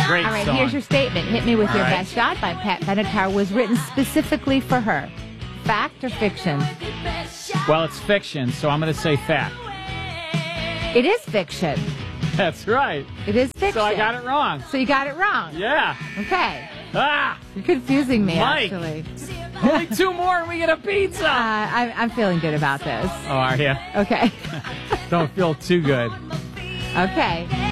Great All right, song. here's your statement. Hit Me With Your right. Best Shot by Pat Benatar was written specifically for her. Fact or fiction? Well, it's fiction, so I'm going to say fact. It is fiction. That's right. It is fiction. So I got it wrong. So you got it wrong. Yeah. Okay. Ah! You're confusing me, Mike. actually. Only 2 more and we get a pizza. I'm feeling good about this. Oh, are you? Okay. Don't feel too good. Okay.